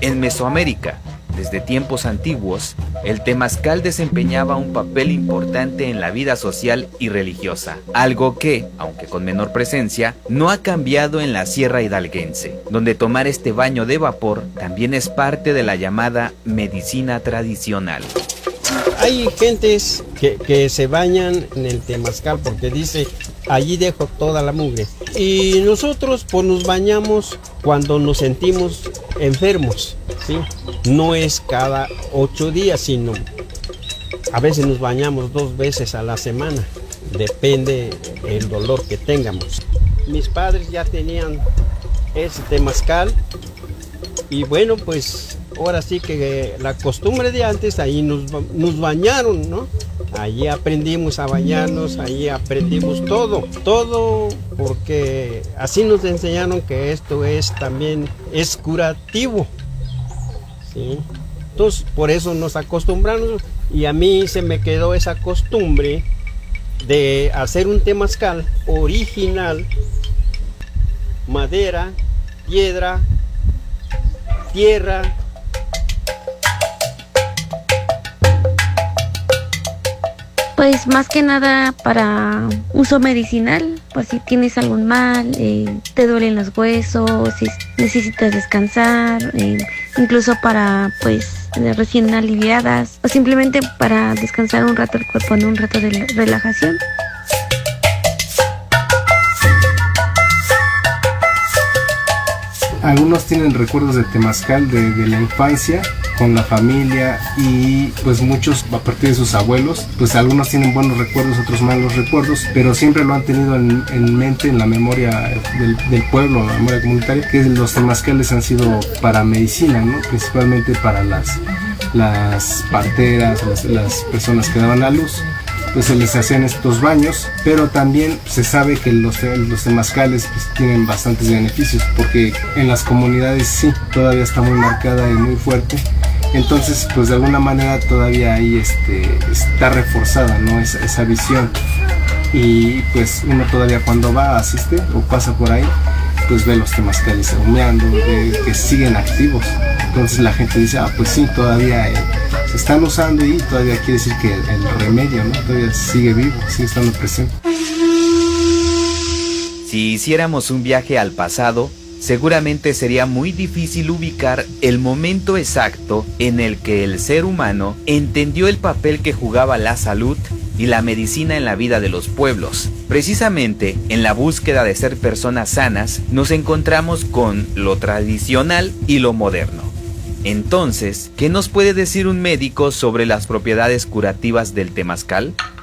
En Mesoamérica, desde tiempos antiguos, el temazcal desempeñaba un papel importante en la vida social y religiosa, algo que, aunque con menor presencia, no ha cambiado en la Sierra Hidalguense, donde tomar este baño de vapor también es parte de la llamada medicina tradicional. Hay gentes que se bañan en el temazcal porque dice, allí dejo toda la mugre. Y nosotros pues nos bañamos cuando nos sentimos enfermos, ¿sí? No es cada 8 días, sino a veces nos bañamos 2 veces a la semana. Depende el dolor que tengamos. Mis padres ya tenían ese temazcal y bueno, pues ahora sí que la costumbre de antes, ahí nos bañaron, ¿no? Allí aprendimos a bañarnos, allí aprendimos todo, porque así nos enseñaron que esto también es curativo, ¿sí? Entonces, por eso nos acostumbramos y a mí se me quedó esa costumbre de hacer un temazcal original, madera, piedra, tierra. Pues más que nada para uso medicinal, pues si tienes algún mal, te duelen los huesos, si necesitas descansar, incluso para pues recién aliviadas o simplemente para descansar un rato el cuerpo en un rato de relajación. Algunos tienen recuerdos de temazcal de la infancia con la familia y pues muchos a partir de sus abuelos, pues algunos tienen buenos recuerdos, otros malos recuerdos, pero siempre lo han tenido en mente, en la memoria del pueblo, la memoria comunitaria, que los temazcales han sido para medicina, ¿no? Principalmente para las parteras, las personas que daban a luz, pues se les hacían estos baños, pero también se sabe que los temazcales pues, tienen bastantes beneficios, porque en las comunidades sí, todavía está muy marcada y muy fuerte, entonces pues de alguna manera todavía ahí está reforzada, ¿no? esa visión, y pues uno todavía cuando va, asiste o pasa por ahí, pues ve los temazcales humeando, que siguen activos, entonces la gente dice, pues sí, todavía se están usando y todavía quiere decir que el remedio, ¿no? Todavía sigue vivo, sigue estando presente. Si hiciéramos un viaje al pasado, seguramente sería muy difícil ubicar el momento exacto en el que el ser humano entendió el papel que jugaba la salud y la medicina en la vida de los pueblos. Precisamente, en la búsqueda de ser personas sanas, nos encontramos con lo tradicional y lo moderno. Entonces, ¿qué nos puede decir un médico sobre las propiedades curativas del temazcal?